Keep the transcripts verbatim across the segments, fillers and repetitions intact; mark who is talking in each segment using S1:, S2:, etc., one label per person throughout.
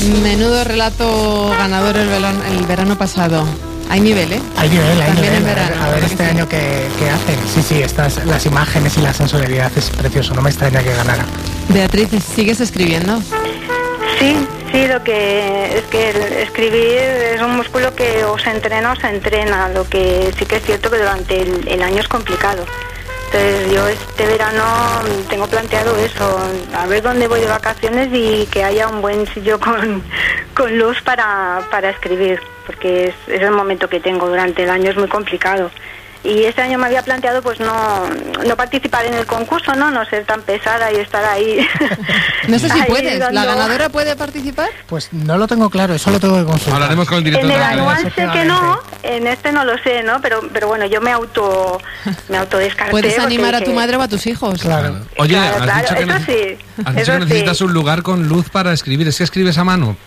S1: Menudo relato ganador el verano, el verano pasado. Hay nivel, ¿eh?
S2: Hay nivel, hay
S1: También
S2: nivel.
S1: en verano,
S2: a ver, a ver este
S1: sí.
S2: año qué, qué hacen. Sí, sí, estas, las imágenes y la sensorialidad es precioso. No me extraña que ganara.
S1: Beatriz, ¿sigues escribiendo?
S3: Sí, sí, lo que es que el escribir es un músculo que o se entrena o se entrena. Lo que sí que es cierto que durante el, el año es complicado. Entonces yo este verano tengo planteado eso, a ver dónde voy de vacaciones y que haya un buen sitio con, con luz para, para escribir, porque es, es el momento que tengo durante el año, es muy complicado. Y este año me había planteado pues no, no participar en el concurso, no no ser tan pesada y estar ahí.
S1: No sé si
S3: ahí
S1: puedes,
S3: dando...
S1: ¿la ganadora puede participar?
S2: Pues no lo tengo claro, eso lo tengo que consultar.
S4: Hablaremos con el director
S3: En el
S4: de la
S3: anual
S4: cadena.
S3: sé que no, en este no lo sé, ¿no? Pero pero bueno, yo me auto me autodescarté.
S1: Puedes animar a tu
S3: que...
S1: madre o a tus hijos.
S2: Claro.
S4: Oye,
S3: Claro,
S4: has
S3: claro,
S4: dicho que,
S3: eso
S4: neces-
S3: sí,
S4: has dicho
S3: eso
S4: que necesitas
S3: sí.
S4: un lugar con luz para escribir. ¿Es que escribes a mano?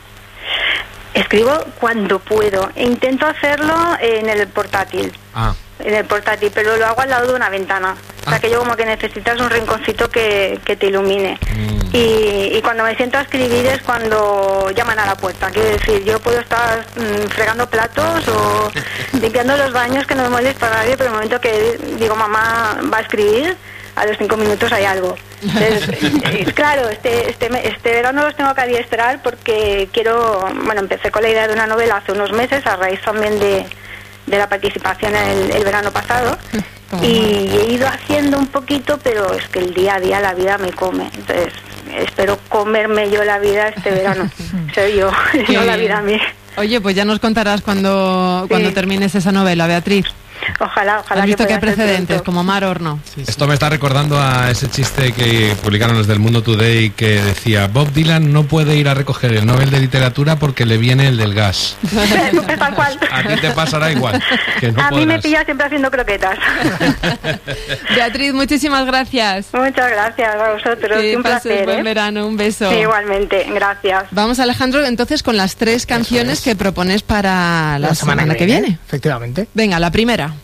S3: Escribo cuando puedo. E intento hacerlo en el portátil.
S4: Ah.
S3: En el portátil, pero lo hago al lado de una ventana. O sea,
S4: Ah.
S3: que yo como que necesitas un rinconcito que, que te ilumine.
S4: Mm.
S3: Y, y cuando me siento a escribir es cuando llaman a la puerta. Quiero decir, yo puedo estar mmm, fregando platos o limpiando los baños, que no me molesta a nadie, pero en el momento que digo mamá va a escribir, a los cinco minutos hay algo. Entonces, eh, claro, este, este, este verano los tengo que adiestrar porque quiero, bueno, empecé con la idea de una novela hace unos meses, a raíz también de, de la participación el, el verano pasado, y he ido haciendo un poquito, pero es que el día a día la vida me come. Entonces, espero comerme yo la vida este verano. Soy yo, no la vida a mí.
S1: Oye, pues ya nos contarás cuando,
S3: Sí.
S1: cuando termines esa novela, Beatriz.
S3: Ojalá, ojalá.
S1: ¿Has visto que
S3: pueda
S1: hay
S3: ser
S1: precedentes,
S3: pronto.
S1: como Mar Horno?
S2: Sí, sí.
S4: Esto me está recordando a ese chiste que publicaron los del Mundo Today que decía Bob Dylan no puede ir a recoger el Nobel de Literatura porque le viene el del gas.
S3: Tal cual.
S4: A ti te pasará igual. Que no
S3: a mí me
S4: podrás.
S3: pilla siempre haciendo croquetas.
S1: Beatriz, muchísimas gracias.
S3: Muchas gracias a vosotros.
S1: Que
S3: Un
S1: pases
S3: placer.
S1: buen
S3: ¿eh?
S1: verano, un beso.
S3: Sí, igualmente, gracias.
S1: Vamos, Alejandro, entonces con las tres canciones
S2: es.
S1: que propones para la, semana, que viene.
S2: Efectivamente.
S1: Venga, la primera.